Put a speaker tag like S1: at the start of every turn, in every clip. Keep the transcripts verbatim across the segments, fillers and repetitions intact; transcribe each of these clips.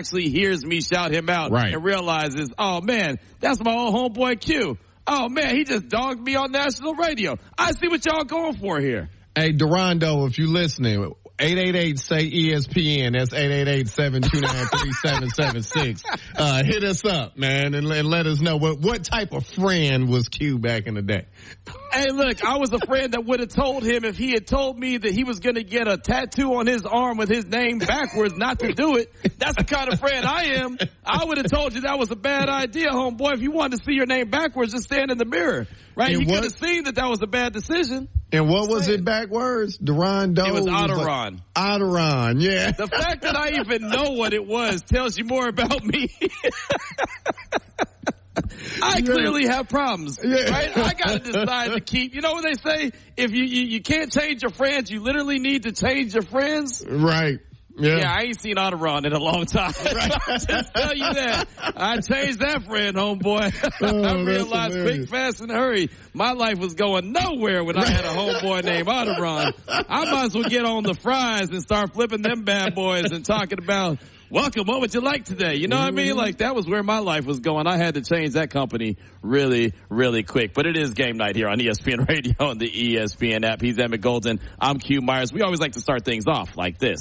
S1: actually hears me shout him out
S2: right.
S1: and realizes, oh, man, that's my old homeboy Q. Oh, man, he just dogged me on national radio. I see what y'all going for here.
S2: Hey, Durando, if you listening, eight eight eight say E S P N. That's eight eight eight, seven two nine, three seven seven six. Uh, hit us up, man, and, and let us know what, what type of friend was Q back in the day.
S1: Hey, look, I was a friend that would have told him if he had told me that he was going to get a tattoo on his arm with his name backwards not to do it. That's the kind of friend I am. I would have told you that was a bad idea, homeboy. If you wanted to see your name backwards, just stand in the mirror, right?
S2: And
S1: you
S2: what,
S1: could have seen that that was a bad decision.
S2: And what was it backwards? Durando?
S1: It was Otteron.
S2: Like, Otteron, yeah.
S1: The fact that I even know what it was tells you more about me. I yeah. clearly have problems, yeah. right? I got to decide to keep, you know what they say? If you, you, you can't change your friends, you literally need to change your friends.
S2: Right. Yeah.
S1: yeah, I ain't seen Otteron in a long time. Right. I'll just tell you that. I changed that friend, homeboy. Oh, I realized quick, fast, and hurry. My life was going nowhere when I had a homeboy named Otteron. I might as well get on the fries and start flipping them bad boys and talking about, welcome, what would you like today? You know what I mean? Like, that was where my life was going. I had to change that company really, really quick. But it is game night here on E S P N Radio and the E S P N app. He's Emmett Golden. I'm Q Myers. We always like to start things off like this.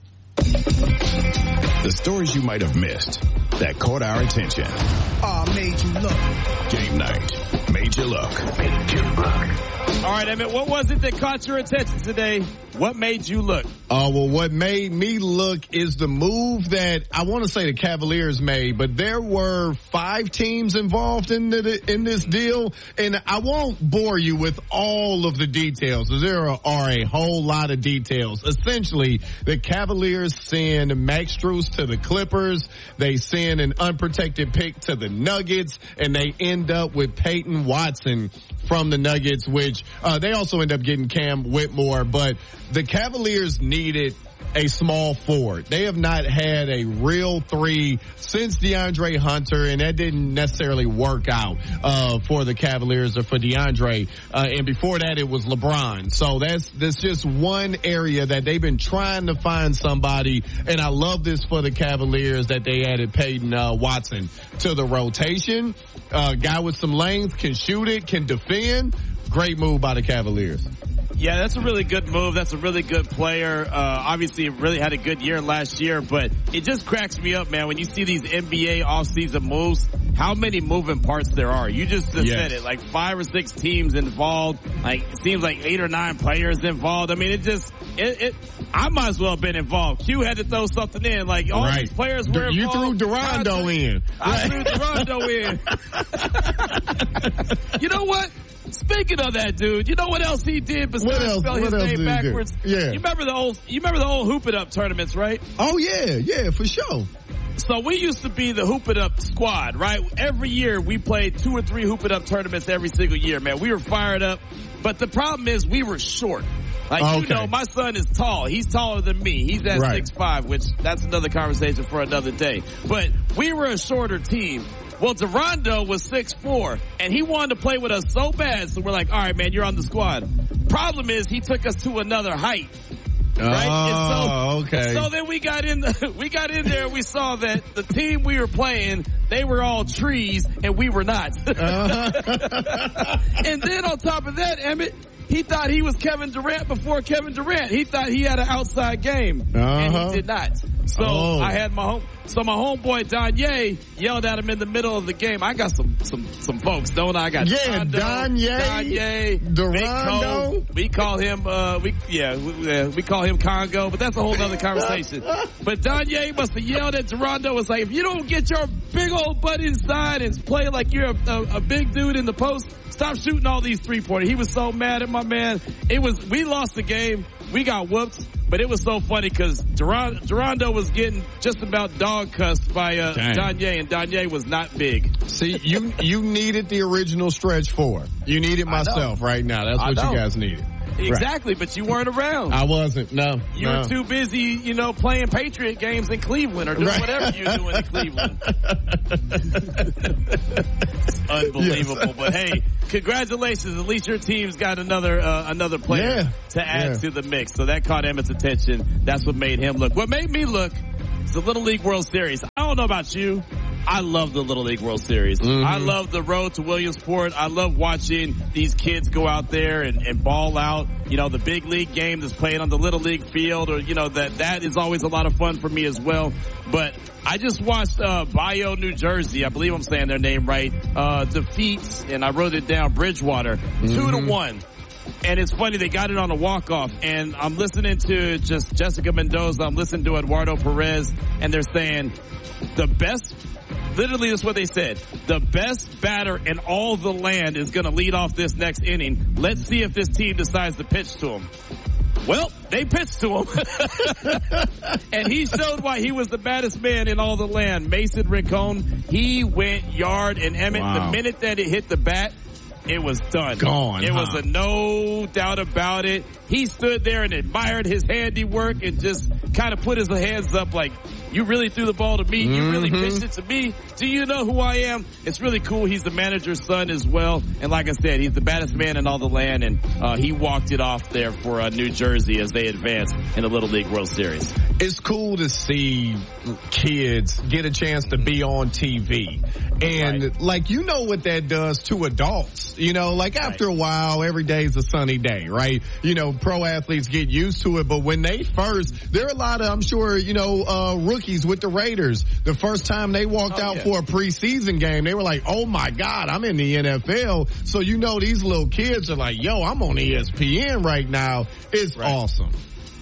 S3: The stories you might have missed that caught our attention.
S4: Oh, made you look.
S3: Game night. Made you look. Made you look.
S1: All right, Emmett, what was it that caught your attention today? What made you look?
S2: Oh, uh, well, what made me look is the move that I want to say the Cavaliers made, but there were five teams involved in the, in this deal, and I won't bore you with all of the details. There are, are a whole lot of details. Essentially, the Cavaliers send Max Strus to the Clippers, they send an unprotected pick to the Nuggets, and they end up with Peyton Watson from the Nuggets, which uh, they also end up getting Cam Whitmore, but the Cavaliers needed a small forward. They have not had a real three since DeAndre Hunter, and that didn't necessarily work out uh for the Cavaliers or for DeAndre. Uh, and before that, it was LeBron. So that's that's just one area that they've been trying to find somebody. And I love this for the Cavaliers that they added Peyton uh, Watson to the rotation. Uh, guy with some length, can shoot it, can defend. Great move by the Cavaliers.
S1: Yeah, that's a really good move. That's a really good player. Uh, obviously, really had a good year last year, but it just cracks me up, man, when you see these N B A offseason moves, how many moving parts there are. You just, just yes. said it, like five or six teams involved. Like, it seems like eight or nine players involved. I mean, it just, it, it I might as well have been involved. Q had to throw something in. Like, all right. these players were involved.
S2: You threw Durando in.
S1: I threw Durando in. You know what? Speaking of that dude, you know what else he did besides spell his name backwards?
S2: Yeah.
S1: You remember the old, you remember the old Hoop It Up tournaments, right?
S2: Oh yeah, yeah, for sure.
S1: So we used to be the Hoop It Up squad, right? Every year we played two or three Hoop It Up tournaments every single year, man. We were fired up. But the problem is we were short. Like, okay. you know, my son is tall. He's taller than me. He's at
S2: right.
S1: six five, which that's another conversation for another day. But we were a shorter team. Well, Durando was six four, and he wanted to play with us so bad, so we're like, all right, man, you're on the squad. Problem is, he took us to another height. Right?
S2: Oh,
S1: and so,
S2: okay.
S1: So then we got in the, we got in there and we saw that the team we were playing, they were all trees and we were not. Uh-huh. And then on top of that, Emmett, he thought he was Kevin Durant before Kevin Durant. He thought he had an outside game, uh-huh. and he did not. So oh. I had my home. So my homeboy Donye yelled at him in the middle of the game. I got some some some folks, don't I? I got
S2: yeah, Donye,
S1: Donye,
S2: Durando.
S1: We call him uh we yeah we, uh, we call him Congo, but that's a whole other conversation. But Donye must have yelled at Durando. Was like, if you don't get your big old butt inside and play like you're a, a, a big dude in the post, stop shooting all these three pointers. He was so mad at my man. It was we lost the game. We got whooped, but it was so funny because Durando, Durando was getting just about dog cussed by uh, Donye, and Donye was not big.
S2: See, you you needed the original stretch four. You needed myself right now. That's what you guys needed.
S1: Exactly, right. But you weren't around.
S2: I wasn't, no.
S1: You
S2: no.
S1: were too busy, you know, playing Patriot games in Cleveland or doing right. whatever you're doing in Cleveland. Unbelievable. Yes. But hey, congratulations. At least your team's got another uh, another player
S2: yeah.
S1: to add
S2: yeah.
S1: to the mix. So that caught Emmett's attention. That's what made him look. What made me look is the Little League World Series. don't know about you. I love the Little League World Series. Mm-hmm. I love the road to Williamsport. I love watching these kids go out there and, and ball out. You know, the big league game that's played on the Little League field, or, you know, that, that is always a lot of fun for me as well. But I just watched, uh, Bio, New Jersey, I believe I'm saying their name right, uh, defeats, and I wrote it down, Bridgewater, mm-hmm. two to one. And it's funny, they got it on a walk-off, and I'm listening to just Jessica Mendoza, I'm listening to Eduardo Perez, and they're saying the best, literally that's what they said, the best batter in all the land is going to lead off this next inning. Let's see if this team decides to pitch to him. Well, they pitched to him. And he showed why he was the baddest man in all the land. Mason Rincon, he went yard, and Emmett, wow. the minute that it hit the bat, it was done.
S2: Gone.
S1: It
S2: huh?
S1: was a no doubt about it. He stood there and admired his handiwork and just kind of put his hands up like, you really threw the ball to me. Mm-hmm. You really pitched it to me. Do you know who I am? It's really cool. He's the manager's son as well. And like I said, he's the baddest man in all the land. And uh, he walked it off there for uh, New Jersey as they advance in the Little League World Series.
S2: It's cool to see kids get a chance to be on T V. And right. like, you know what that does to adults. You know, like after right. a while, every day's a sunny day, right? You know, pro athletes get used to it. But when they first, there are a lot of, I'm sure, you know, uh, rookies with the Raiders. The first time they walked oh, out yeah. for a preseason game, they were like, oh my God, I'm in the N F L. So, you know, these little kids are like, yo, I'm on E S P N right now. It's right. awesome.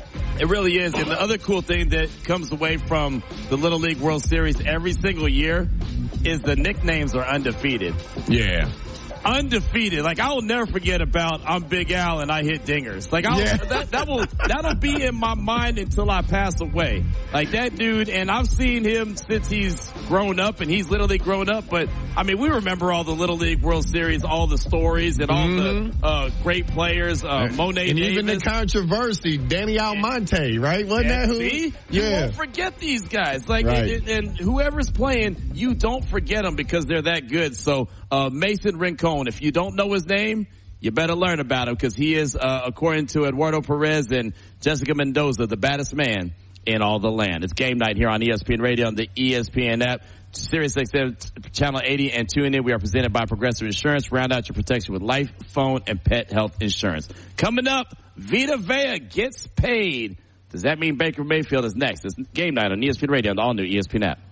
S1: It really is. And the other cool thing that comes away from the Little League World Series every single year is the nicknames are undefeated.
S2: Yeah.
S1: Undefeated. Like, I will never forget about I'm Big Al and I hit dingers. Like, I'll, yeah. that, that will, that'll be in my mind until I pass away. Like, that dude, and I've seen him since he's grown up, and he's literally grown up, but, I mean, we remember all the Little League World Series, all the stories, and all mm-hmm. the, uh, great players, uh, Monet
S2: And
S1: Davis.
S2: even the controversy, Danny Almonte, right? Wasn't
S1: yeah,
S2: that who?
S1: See?
S2: Yeah.
S1: You won't forget these guys. Like,
S2: right.
S1: and, and whoever's playing, you don't forget them because they're that good. So, uh, Mason Rincon, if you don't know his name, you better learn about him because he is, uh, according to Eduardo Perez and Jessica Mendoza, the baddest man in all the land. It's game night here on E S P N Radio on the E S P N app, Sirius X M Channel eighty, and tune in. We are presented by Progressive Insurance. Round out your protection with life, phone, and pet health insurance. Coming up, Vita Vea gets paid. Does that mean Baker Mayfield is next? It's game night on E S P N Radio on the all-new E S P N app.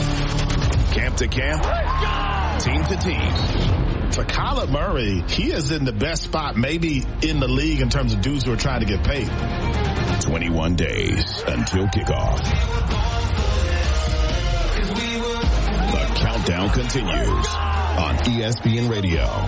S3: Camp to camp, team to team. For Kyler Murray, he is in the best spot maybe in the league in terms of dudes who are trying to get paid. twenty-one days until kickoff. The countdown continues on E S P N Radio.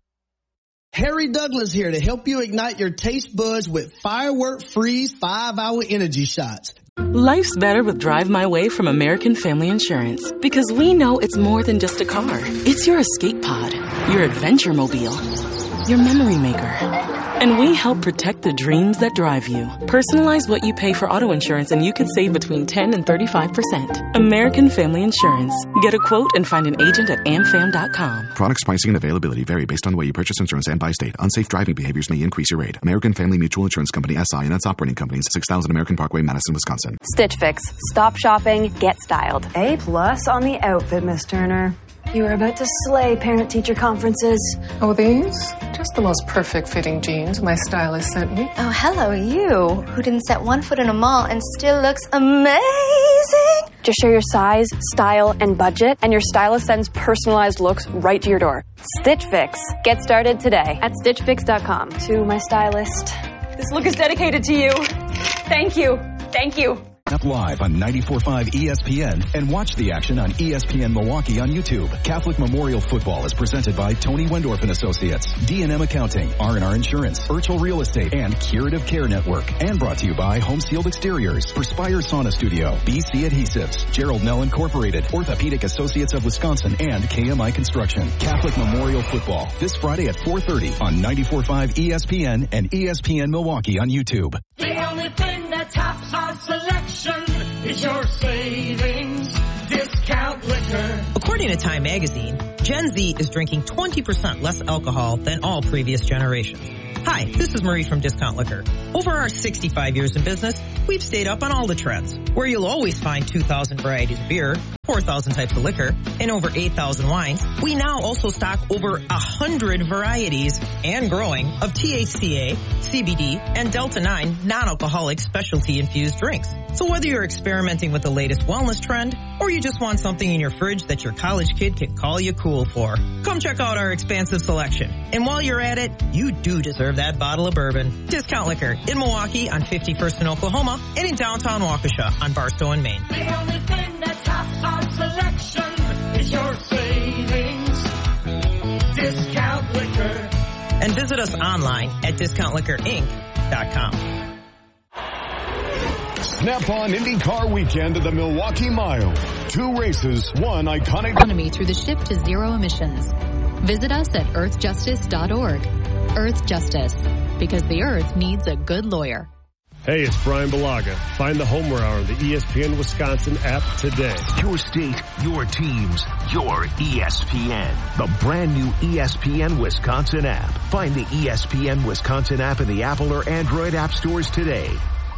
S5: Harry Douglas here to help you ignite your taste buds with Firework Freeze five hour energy shots.
S6: Life's better with Drive My Way from American Family Insurance because we know it's more than just a car. It's your escape pod, your adventure mobile, your memory maker. And we help protect the dreams that drive you. Personalize what you pay for auto insurance and you could save between ten and thirty-five percent. American Family Insurance. Get a quote and find an agent at am fam dot com.
S7: Products, pricing, and availability vary based on the way you purchase insurance and by state. Unsafe driving behaviors may increase your rate. American Family Mutual Insurance Company, S I and its operating companies, six thousand American Parkway, Madison, Wisconsin.
S8: Stitch Fix. Stop shopping. Get styled.
S9: A plus on the outfit, Miss Turner. You were about to slay parent-teacher conferences.
S10: Oh, these? Just the most perfect fitting jeans my stylist sent me.
S11: Oh, hello, you, who didn't set one foot in a mall and still looks amazing.
S8: Just share your size, style, and budget, and your stylist sends personalized looks right to your door. Stitch Fix. Get started today at stitch fix dot com.
S9: To my stylist.
S8: This look is dedicated to you. Thank you. Thank you.
S12: Up live on ninety-four point five E S P N and watch the action on E S P N Milwaukee on YouTube. Catholic Memorial Football is presented by Tony Wendorf and Associates, D and M Accounting, R and R Insurance, Urchel Real Estate, and Curative Care Network. And brought to you by Home Sealed Exteriors, Perspire Sauna Studio, B C Adhesives, Gerald Nell Incorporated, Orthopedic Associates of Wisconsin, and K M I Construction. Catholic Memorial Football this Friday at four thirty on ninety-four point five E S P N and E S P N Milwaukee on YouTube.
S13: The only thing that tops our selection is your savings discount liquor.
S14: According to Time Magazine, Gen Z is drinking twenty percent less alcohol than all previous generations. Hi, this is Marie from Discount Liquor. Over our sixty-five years in business, we've stayed up on all the trends. Where you'll always find two thousand varieties of beer, four thousand types of liquor, and over eight thousand wines, we now also stock over one hundred varieties and growing of T H C A, C B D, and Delta nine non-alcoholic specialty-infused drinks. So whether you're experimenting with the latest wellness trend or you just want something in your fridge that your college kid can call you cool for, come check out our expansive selection. And while you're at it, you do deserve that bottle of bourbon. Discount Liquor in Milwaukee on fifty-first in Oklahoma and in downtown Waukesha on Barstow and Maine.
S13: The only thing that tops our selection is your savings. Discount Liquor.
S14: And visit us online at discount liquor inc dot com.
S15: Snap-on IndyCar weekend at the Milwaukee Mile. Two races, one iconic
S16: economy through the shift to zero emissions. Visit us at earth justice dot org. Earth Justice, because the earth needs a good lawyer.
S17: Hey, it's Brian Balaga. Find the Homer Hour on the E S P N Wisconsin app today.
S18: Your state, your teams, your E S P N. The brand new E S P N Wisconsin app. Find the E S P N Wisconsin app in the Apple or Android app stores today.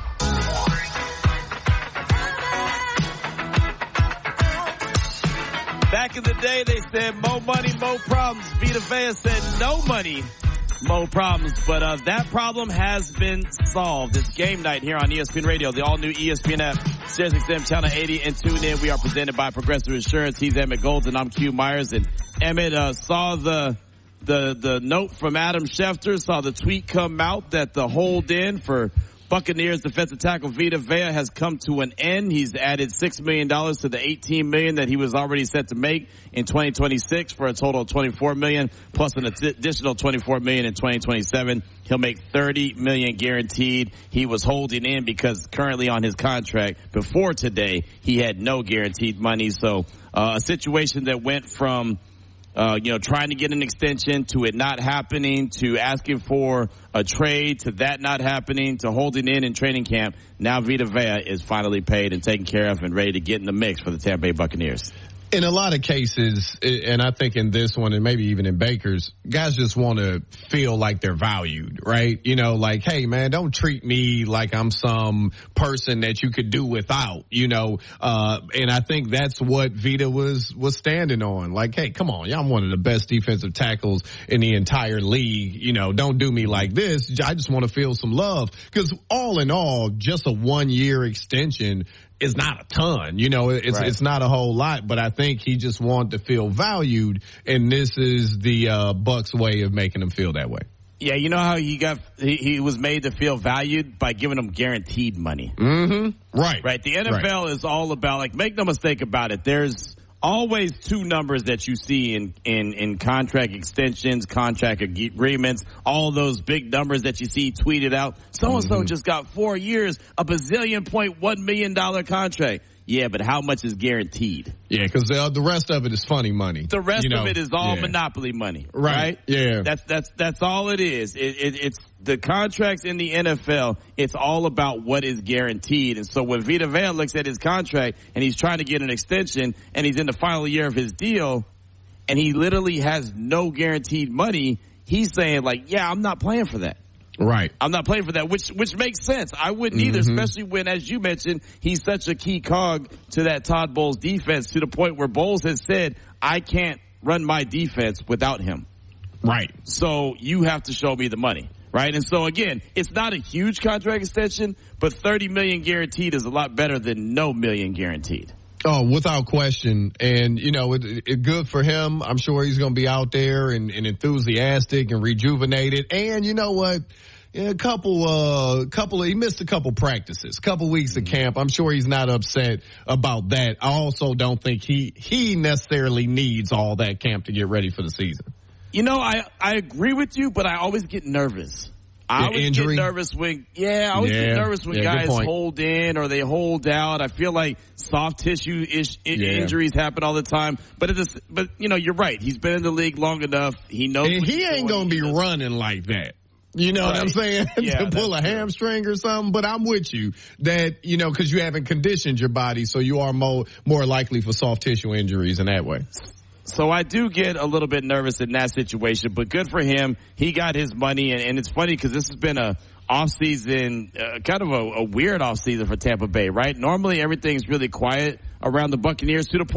S1: Back in the day, they said, more money, more problems. Vita Vea said, no money, more problems. But uh, that problem has been solved. It's game night here on E S P N Radio, the all-new E S P N app, Sirius X M Channel eighty, and tune in. We are presented by Progressive Insurance. He's Emmett Golden. I'm Q Myers. And Emmett uh, saw the the the note from Adam Schefter, saw the tweet come out that the hold-in for Buccaneers defensive tackle Vita Vea has come to an end. He's added six million dollars to the eighteen million dollars that he was already set to make in twenty twenty-six for a total of twenty-four million dollars plus an additional twenty-four million dollars in twenty twenty-seven. He'll make thirty million dollars guaranteed. He was holding in because currently on his contract before today, he had no guaranteed money. So uh, a situation that went from Uh, you know, trying to get an extension to it not happening, to asking for a trade, to that not happening, to holding in in training camp. Now Vita Vea is finally paid and taken care of and ready to get in the mix for the Tampa Bay Buccaneers.
S2: In a lot of cases, and I think in this one and maybe even in Baker's, guys just want to feel like they're valued, right? You know, like, hey, man, don't treat me like I'm some person that you could do without, you know. Uh, and I think that's what Vita was was standing on. Like, hey, come on, y'all, I'm one of the best defensive tackles in the entire league. You know, don't do me like this. I just want to feel some love. Because all in all, just a one-year extension is not a ton, you know, it's, right. it's not a whole lot, but I think he just wanted to feel valued, and this is the, uh, Bucs way of making him feel that way.
S1: Yeah, you know how he got, he, he was made to feel valued by giving him guaranteed money.
S2: Mm-hmm. Right.
S1: Right. The N F L right. is all about, like, make no mistake about it. There's always two numbers that you see in, in, in contract extensions, contract agreements, all those big numbers that you see tweeted out. So-and-so mm-hmm. just got four years, a bazillion point one million dollar contract. Yeah, but how much is guaranteed?
S2: Yeah, because the, the rest of it is funny money.
S1: The rest
S2: you know,
S1: of it is all
S2: yeah.
S1: monopoly money,
S2: right?
S1: right?
S2: Yeah,
S1: that's that's that's all it is. It, it, it's the contracts in the N F L. It's all about what is guaranteed. And so when Vita Vea looks at his contract and he's trying to get an extension and he's in the final year of his deal, and he literally has no guaranteed money, he's saying like, "Yeah, I'm not playing for that."
S2: Right.
S1: I'm not playing for that, which which makes sense. I wouldn't either, mm-hmm. especially when, as you mentioned, he's such a key cog to that Todd Bowles defense to the point where Bowles has said, I can't run my defense without him.
S2: Right.
S1: So you have to show me the money. Right. And so, again, it's not a huge contract extension, but thirty million guaranteed is a lot better than no million guaranteed.
S2: Oh, without question. And, you know, it, it good for him. I'm sure he's going to be out there and, and enthusiastic and rejuvenated. And you know what? A couple, uh, couple, he missed a couple practices, couple weeks of camp. I'm sure he's not upset about that. I also don't think he, he necessarily needs all that camp to get ready for the season.
S1: You know, I, I agree with you, but I always get nervous. I always
S2: injury?
S1: get nervous when, yeah, I always
S2: yeah.
S1: get nervous when
S2: yeah,
S1: guys hold in or they hold out. I feel like soft tissue ish, yeah. injuries happen all the time. But it is, but you know, you're right. He's been in the league long enough. He knows.
S2: And he ain't going to be running like that. You know right. what I'm saying?
S1: Yeah,
S2: to pull a hamstring or something. But I'm with you that, you know, because you haven't conditioned your body, so you are more, more likely for soft tissue injuries in that way.
S1: So I do get a little bit nervous in that situation, but good for him. He got his money, and, and it's funny because this has been a off-season, uh, kind of a, a weird off-season for Tampa Bay, right? Normally everything's really quiet around the Buccaneers to the point